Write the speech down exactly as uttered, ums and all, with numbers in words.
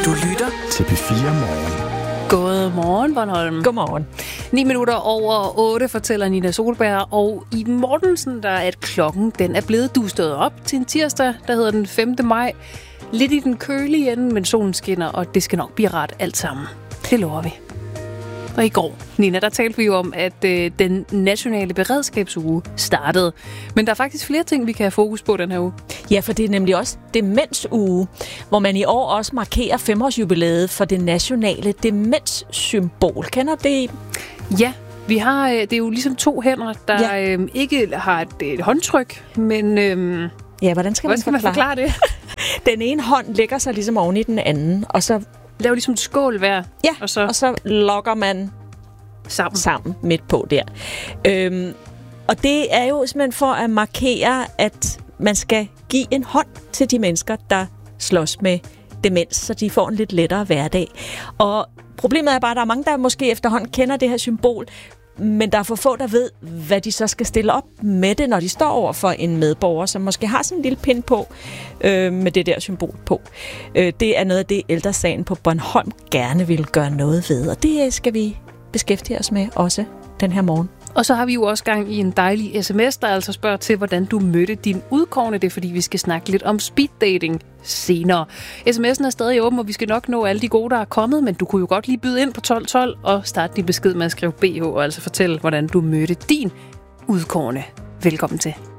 Du lytter til P fire Morgen. Godmorgen, Bornholm. Godmorgen. ni minutter over otte fortæller Nina Solberg, og i Mortensen, der er at klokken, den er blevet du stået op til en tirsdag, der hedder den femte maj. Lidt i den kølige ende, men solen skinner, og det skal nok blive ret alt sammen. Det lover vi. Og i går, Nina, der talte vi jo om, at øh, den nationale beredskabsuge startede. Men der er faktisk flere ting, vi kan have fokus på den her uge. Ja, for det er nemlig også demensuge, hvor man i år også markerer femårsjubilæet for det nationale demenssymbol. Kender det? Ja, vi har, øh, det er jo ligesom to hænder, der ja. øh, ikke har et, et håndtryk, men... Øh, ja, hvordan skal, hvordan skal man forklare, man forklare det? Den ene hånd lægger sig ligesom oven i den anden, og så... laver ligesom et skål hver. Ja, og så, og så lokker man sammen, sammen midt på der. Øhm, og det er jo simpelthen for at markere, at man skal give en hånd til de mennesker, der slås med demens, så de får en lidt lettere hverdag. Og problemet er bare, at der er mange, der måske efterhånden kender det her symbol, men der er for få, der ved, hvad de så skal stille op med det, når de står over for en medborger, som måske har sådan en lille pind på øh, med det der symbol på. Øh, det er noget af det, Ældre Sagen på Bornholm gerne vil gøre noget ved, og det skal vi beskæftige os med også den her morgen. Og så har vi jo også gang i en dejlig sms, der altså spørger til, hvordan du mødte din udkårne. Det er, fordi vi skal snakke lidt om speed dating senere. sms'en er stadig åben, og vi skal nok nå alle de gode, der er kommet, men du kunne jo godt lige byde ind på tolv tolv og starte din besked med at skrive B H, og altså fortælle, hvordan du mødte din udkårne. Velkommen til.